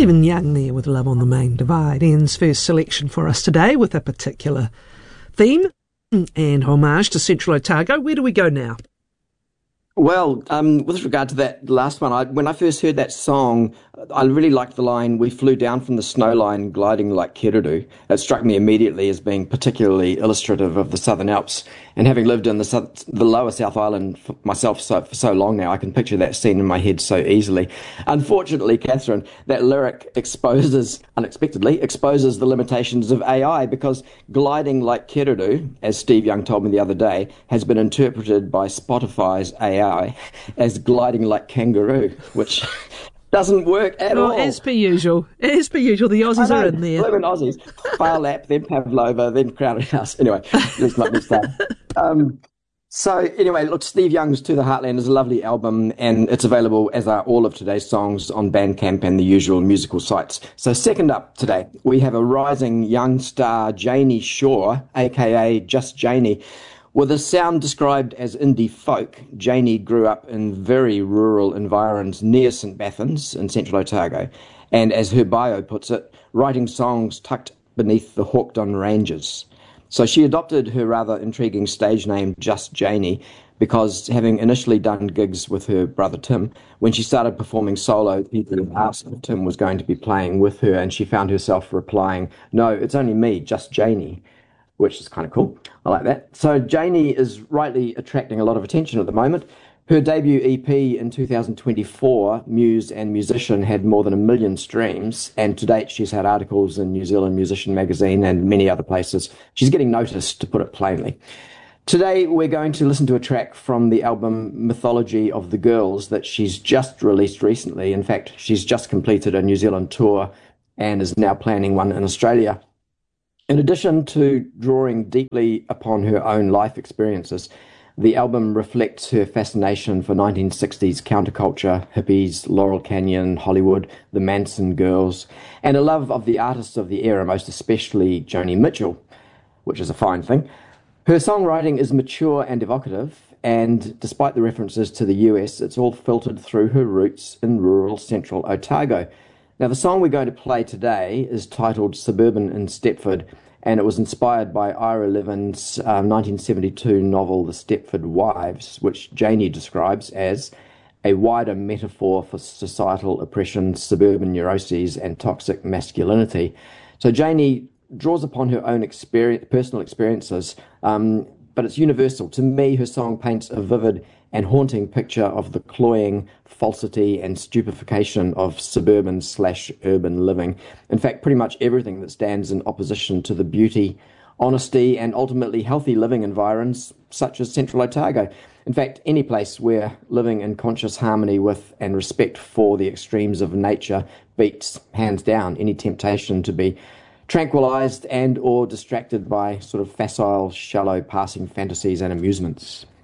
Stephen Young there with Love on the Main Divide. Ian's first selection for us today with a particular theme and homage to Central Otago. Where do we go now? Well, with regard to that last one, when I first heard that song, I really liked the line, "We flew down from the snow line, gliding like Kereru." It struck me immediately as being particularly illustrative of the Southern Alps. And having lived in the lower South Island for myself for so long now, I can picture that scene in my head so easily. Unfortunately, Catherine, that lyric unexpectedly exposes the limitations of AI, because gliding like Kereru, as Steve Young told me the other day, has been interpreted by Spotify's AI as gliding like kangaroo, which doesn't work at all. As per usual, the Aussies are in there. Blooming Aussies. Phar Lap, then Pavlova, then Crowded House. Anyway, let's not be start. So anyway, look, Steve Young's To the Heartland is a lovely album, and it's available, as are all of today's songs, on Bandcamp and the usual musical sites. So second up today, we have a rising young star, Janie Shaw, a.k.a. Just Janie. With a sound described as indie folk, Janie grew up in very rural environs near St Bathans in Central Otago, and as her bio puts it, writing songs tucked beneath the Hawkdon Ranges. So she adopted her rather intriguing stage name Just Janie because, having initially done gigs with her brother Tim, when she started performing solo, people asked if Tim was going to be playing with her, and she found herself replying, "No, it's only me, Just Janie," which is kind of cool. I like that. So Janie is rightly attracting a lot of attention at the moment. Her debut EP in 2024, Muse and Musician, had more than 1 million streams, and to date she's had articles in New Zealand Musician magazine and many other places. She's getting noticed, to put it plainly. Today we're going to listen to a track from the album Mythology of the Girls that she's just released recently. In fact, she's just completed a New Zealand tour and is now planning one in Australia. In addition to drawing deeply upon her own life experiences, the album reflects her fascination for 1960s counterculture, hippies, Laurel Canyon, Hollywood, the Manson girls, and a love of the artists of the era, most especially Joni Mitchell, which is a fine thing. Her songwriting is mature and evocative, and despite the references to the US, it's all filtered through her roots in rural Central Otago. Now, the song we're going to play today is titled Suburban in Stepford, and it was inspired by Ira Levin's 1972 novel The Stepford Wives, which Janie describes as a wider metaphor for societal oppression, suburban neuroses, and toxic masculinity. So Janie draws upon her own personal experiences, but it's universal. To me, her song paints a vivid and haunting picture of the cloying falsity and stupefaction of suburban/urban living. In fact, pretty much everything that stands in opposition to the beauty, honesty, and ultimately healthy living environs such as Central Otago. In fact, any place where living in conscious harmony with and respect for the extremes of nature beats, hands down, any temptation to be tranquilized and or distracted by sort of facile, shallow, passing fantasies and amusements.